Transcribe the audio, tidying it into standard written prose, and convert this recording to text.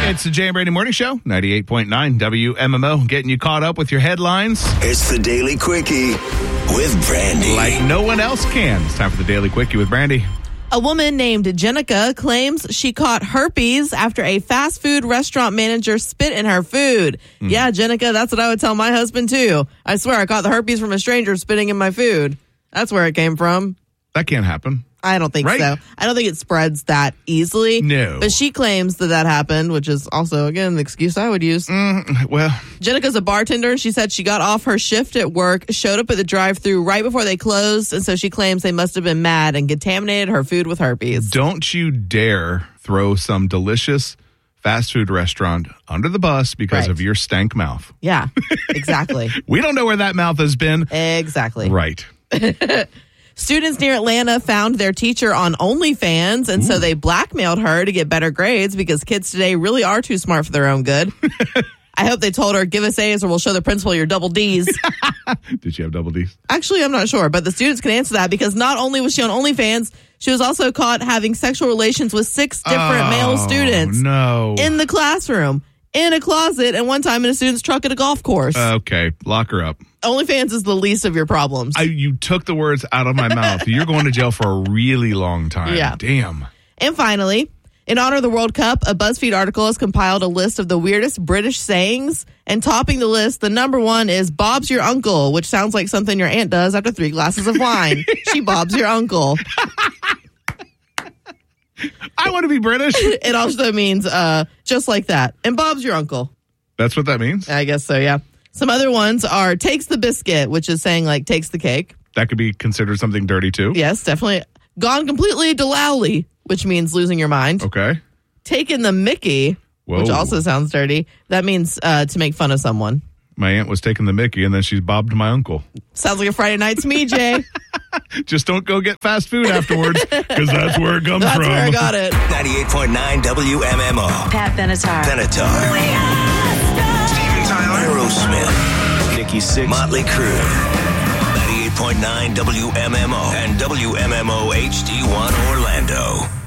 It's the Jay and Brady Morning Show, 98.9 WMMO, getting you caught up with your headlines It's the Daily Quickie with Brandy. like no one else can. It's time for the Daily Quickie with Brandy. A woman named Jenica claims she caught herpes after a fast food restaurant manager spit in her food. Yeah, Jenica, that's what I would tell my husband, too. I swear I caught the herpes from a stranger spitting in my food. That's where it came from. That can't happen. I don't think Right. so. I don't think it spreads that easily. No. But she claims that happened, which is also, again, the excuse I would use. Well, Jenica's a bartender, and she said she got off her shift at work, showed up at the drive-thru right before they closed, and so she claims they must have been mad and contaminated her food with herpes. don't you dare throw some delicious fast food restaurant under the bus because Right. of your stank mouth. Yeah, exactly. We don't know where that mouth has been. Exactly. Right. Students near Atlanta found their teacher on OnlyFans, and so they blackmailed her to get better grades because kids today really are too smart for their own good. I hope they told her, give us A's or we'll show the principal your double D's. Did she have double D's? Actually, I'm not sure, but the students can answer that because not only was she on OnlyFans, she was also caught having sexual relations with 6 different male students No. in the classroom, in a closet, and one time in a student's truck at a golf course. Okay, lock her up. OnlyFans is the least of your problems. You took the words out of my mouth. You're going to jail for a really long time. Yeah. Damn. And finally, in honor of the World Cup, a BuzzFeed article has compiled a list of the weirdest British sayings. And topping the list, the number one is Bob's your uncle, which sounds like something your aunt does after 3 glasses of wine. She Bob's your uncle. I want to be British. It also means just like that. And Bob's your uncle. That's what that means? I guess so, yeah. Some other ones are takes the biscuit, which is saying like takes the cake. That could be considered something dirty too. Yes, definitely. Gone completely delowly, which means losing your mind. Okay. Taking the Mickey, Whoa. which also sounds dirty. That means to make fun of someone. My aunt was taking the Mickey and then she's bobbed my uncle. Sounds like a Friday night to me, Jay. Just don't go get fast food afterwards because that's where it comes That's from. where I got it. 98.9 WMMO. Pat Benatar. Benatar. Steven Tyler. Aerosmith. Nikki Sixx. Motley Crue. 98.9 WMMO and WMMO HD1 Orlando.